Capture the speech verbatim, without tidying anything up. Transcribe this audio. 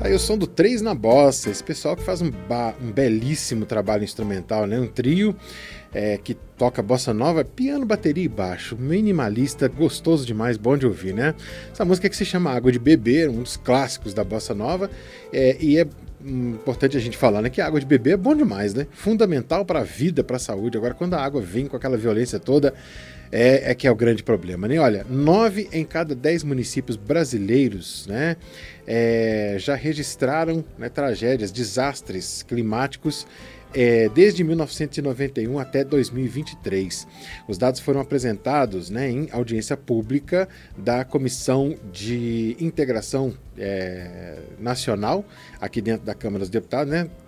Tá aí o som do Três na Bossa, esse pessoal que faz um, ba- um belíssimo trabalho instrumental, né? Um trio é, que toca bossa nova, piano, bateria e baixo, minimalista, gostoso demais, bom de ouvir, né? Essa música que se chama Água de Beber, um dos clássicos da bossa nova, é, e é hum, importante a gente falar, né, que a água de beber é bom demais, né? Fundamental para a vida, para a saúde. Agora, quando a água vem com aquela violência toda, é, é que é o grande problema, né? Olha, nove em cada dez municípios brasileiros, né, é, já registraram, né, tragédias, desastres climáticos é, desde mil novecentos e noventa e um até dois mil e vinte e três. Os dados foram apresentados, né, em audiência pública da Comissão de Integração é, Nacional, aqui dentro da Câmara dos Deputados, né,